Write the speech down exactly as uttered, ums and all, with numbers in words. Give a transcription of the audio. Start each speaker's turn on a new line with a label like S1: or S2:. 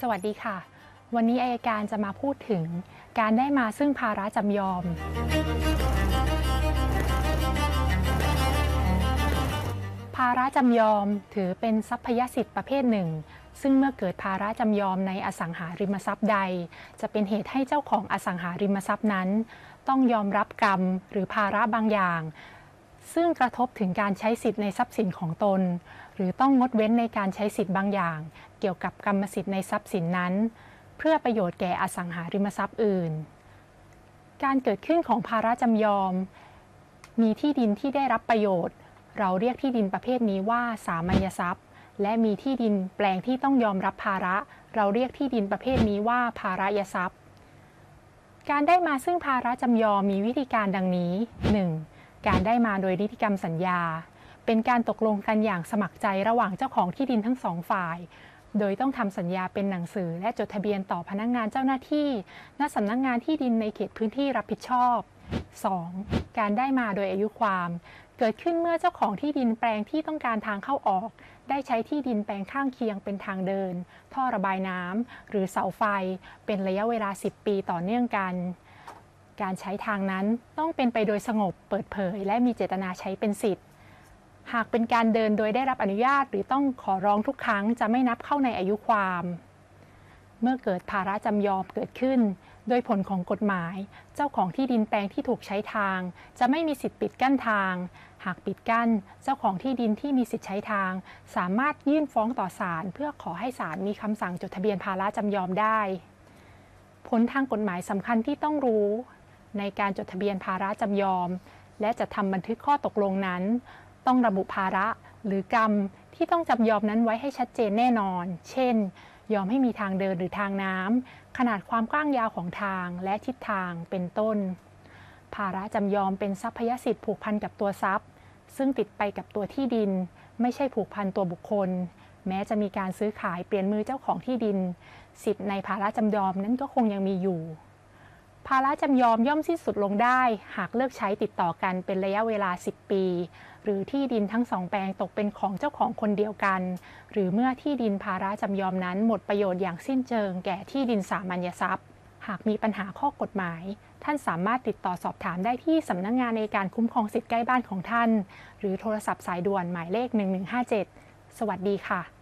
S1: วัสดีค่ะวันนี้อัยการจะมาพูดถึงการได้มาซึ่งภาระจำยอมภาระจำยอมถือเป็นทรัพยสิทธิ์ประเภทหนึ่งซึ่งเมื่อเกิดภาระจำยอมในอสังหาริมทรัพย์ใดจะเป็นเหตุให้เจ้าของอสังหาริมทรัพย์นั้นต้องยอมรับกรรมหรือภาระบางอย่างซึ่งกระทบถึงการใช้สิทธิ์ในทรัพย์สินของตนหรือต้องงดเว้นในการใช้สิทธิ์บางอย่างเกี่ยวกับกรรมสิทธิ์ในทรัพย์สินนั้นเพื่อประโยชน์แก่อสังหาริมทรัพย์อื่นการเกิดขึ้นของภาระจำยอมมีที่ดินที่ได้รับประโยชน์เราเรียกที่ดินประเภทนี้ว่าสามัญทรัพย์และมีที่ดินแปลงที่ต้องยอมรับภาระเราเรียกที่ดินประเภทนี้ว่าภาระยทรัพย์การได้มาซึ่งภาระจำยอมมีวิธีการดังนี้ หนึ่ง. การได้มาโดยนิติกรรมสัญญาเป็นการตกลงกันอย่างสมัครใจระหว่างเจ้าของที่ดินทั้งสองฝ่ายโดยต้องทำสัญญาเป็นหนังสือและจดทะเบียนต่อพนักงานเจ้าหน้าที่ณสำนักงานที่ดินในเขตพื้นที่รับผิดชอบ สอง. การได้มาโดยอายุความเกิดขึ้นเมื่อเจ้าของที่ดินแปลงที่ต้องการทางเข้าออกได้ใช้ที่ดินแปลงข้างเคียงเป็นทางเดินท่อระบายน้ำหรือเสาไฟเป็นระยะเวลาสิบปีต่อเนื่องกันการใช้ทางนั้นต้องเป็นไปโดยสงบเปิดเผยและมีเจตนาใช้เป็นสิทธิ์หากเป็นการเดินโดยได้รับอนุญาตหรือต้องขอร้องทุกครั้งจะไม่นับเข้าในอายุความเมื่อเกิดภาระจำยอมเกิดขึ้นโดยผลของกฎหมายเจ้าของที่ดินแปลงที่ถูกใช้ทางจะไม่มีสิทธิ์ปิดกั้นทางหากปิดกั้นเจ้าของที่ดินที่มีสิทธิ์ใช้ทางสามารถยื่นฟ้องต่อศาลเพื่อขอให้ศาลมีคำสั่งจดทะเบียนภาระจำยอมได้ผลทางกฎหมายสำคัญที่ต้องรู้ในการจดทะเบียนภาระจำยอมและจะทำบันทึกข้อตกลงนั้นต้องระบุภาระหรือกรรมที่ต้องจำยอมนั้นไว้ให้ชัดเจนแน่นอนเช่นยอมให้มีทางเดินหรือทางน้ำขนาดความกว้างยาวของทางและทิศทางเป็นต้นภาระจำยอมเป็นทรัพยสิทธิ์ผูกพันกับตัวทรัพย์ซึ่งติดไปกับตัวที่ดินไม่ใช่ผูกพันตัวบุคคลแม้จะมีการซื้อขายเปลี่ยนมือเจ้าของที่ดินสิทธิ์ในภาระจำยอมนั้นก็คงยังมีอยู่ภาระจำยอมย่อมสิ้นสุดลงได้หากเลิกใช้ติดต่อกันเป็นระยะเวลาสิบปีหรือที่ดินทั้งสองแปลงตกเป็นของเจ้าของคนเดียวกันหรือเมื่อที่ดินภาระจำยอมนั้นหมดประโยชน์อย่างสิ้นเชิงแก่ที่ดินสามัญทรัพย์หากมีปัญหาข้อกฎหมายท่านสามารถติดต่อสอบถามได้ที่สำนักงานในการคุ้มครองสิทธิใกล้บ้านของท่านหรือโทรศัพท์สายด่วนหมายเลขหนึ่งหนึ่งห้าเจ็ดสวัสดีค่ะ